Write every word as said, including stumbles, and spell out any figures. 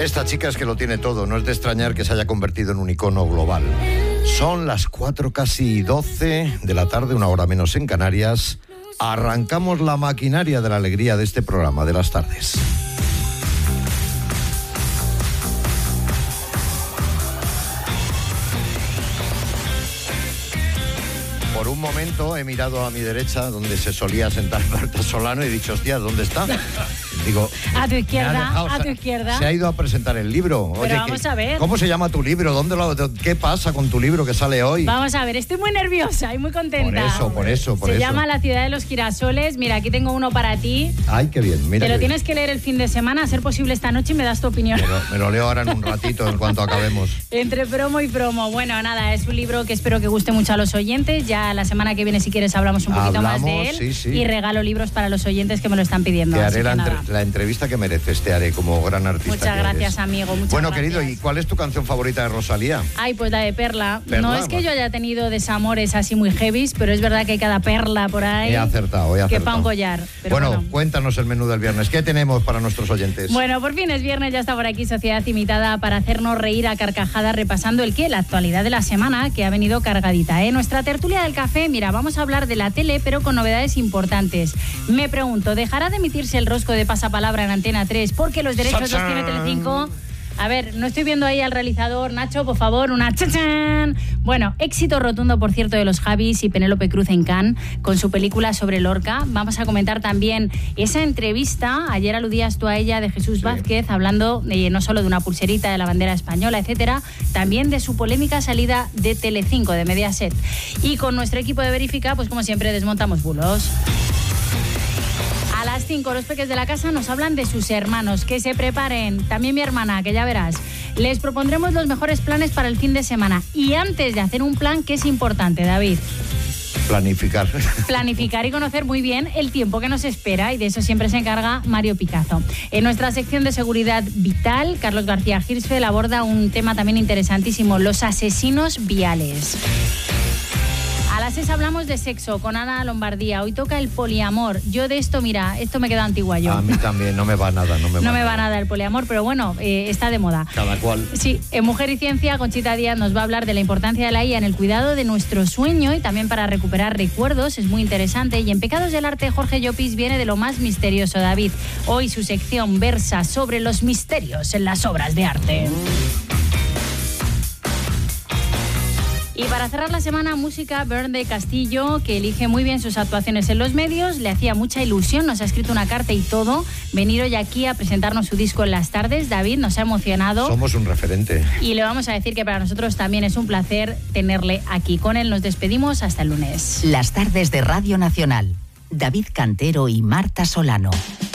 Esta chica es que lo tiene todo, no es de extrañar que se haya convertido en un icono global. Son las cuatro casi doce de la tarde, una hora menos en Canarias. Arrancamos la maquinaria de la alegría de este programa de las tardes. Por un momento he mirado a mi derecha, donde se solía sentar Marta Solano, y he dicho, hostia, ¿dónde está? Digo, a tu izquierda, dejado, a tu izquierda. Se ha ido a presentar el libro. Pero Oye, vamos ¿qué, a ver. ¿Cómo se llama tu libro? ¿Dónde lo, ¿Qué pasa con tu libro que sale hoy? Vamos a ver, estoy muy nerviosa y muy contenta. Por eso, por eso, por se eso. Se llama La ciudad de los girasoles. Mira, aquí tengo uno para ti. Ay, qué bien, mira. Te lo bien. tienes que leer el fin de semana, a ser posible esta noche, y me das tu opinión. Me lo, me lo leo ahora en un ratito, en cuanto acabemos. Entre promo y promo. Bueno, nada, es un libro que espero que guste mucho a los oyentes. Ya la semana que viene, si quieres, hablamos un poquito Hablamos, más de él. Sí, sí. Y regalo libros para los oyentes que me lo están pidiendo. Te así haré que la, entre, nada. la entrevista que mereces, te haré como gran artista. Muchas que gracias, eres. amigo. Muchas bueno, gracias. querido, ¿y cuál es tu canción favorita de Rosalía? Ay, pues la de Perla. Perla, No es que yo haya tenido desamores así muy heavies, pero es verdad que hay cada perla por ahí. He acertado, he acertado. Que pa' un collar. Pero bueno, bueno, cuéntanos el menú del viernes. ¿Qué tenemos para nuestros oyentes? Bueno, por fin es viernes, ya está por aquí Sociedad Imitada para hacernos reír a carcajadas repasando el qué, la actualidad de la semana, que ha venido cargadita, ¿eh? Nuestra tertulia del café, mira, vamos a hablar de la tele, pero con novedades importantes. Me pregunto, ¿dejará de emitirse el rosco de pasapalabra en Antena tres porque los derechos los tiene Telecinco? A ver, no estoy viendo ahí al realizador. Nacho, por favor, una chachán. Bueno, éxito rotundo, por cierto, de los Javis y Penélope Cruz en Cannes con su película sobre Lorca. Vamos a comentar también esa entrevista, ayer aludías tú a ella, de Jesús sí. Vázquez, hablando de, no solo de una pulserita de la bandera española, etcétera, también de su polémica salida de Telecinco, de Mediaset. Y con nuestro equipo de Verifica, pues como siempre, desmontamos bulos. A las cinco, los peques de la casa nos hablan de sus hermanos. Que se preparen. También mi hermana, que ya verás. Les propondremos los mejores planes para el fin de semana. Y antes de hacer un plan, ¿qué es importante, David? Planificar. Planificar y conocer muy bien el tiempo que nos espera, y de eso siempre se encarga Mario Picazo. En nuestra sección de seguridad vital, Carlos García Hirschfeld aborda un tema también interesantísimo, los asesinos viales. A las seis hablamos de sexo con Ana Lombardía. Hoy toca el poliamor. Yo de esto, mira, esto me queda antigua yo. A mí también, no me va nada. No me, no va, me nada. va nada el poliamor, pero bueno, eh, está de moda. Cada cual. Sí, en Mujer y Ciencia, Conchita Díaz nos va a hablar de la importancia de la I A en el cuidado de nuestro sueño y también para recuperar recuerdos. Es muy interesante. Y en Pecados del Arte, Jorge Llopis viene de lo más misterioso, David. Hoy su sección versa sobre los misterios en las obras de arte. Y para cerrar la semana, música, Bern de Castillo, que elige muy bien sus actuaciones en los medios, le hacía mucha ilusión, nos ha escrito una carta y todo, venir hoy aquí a presentarnos su disco en las tardes. David, nos ha emocionado. Somos un referente. Y le vamos a decir que para nosotros también es un placer tenerle aquí. Con él nos despedimos hasta el lunes. Las tardes de Radio Nacional. David Cantero y Marta Solano.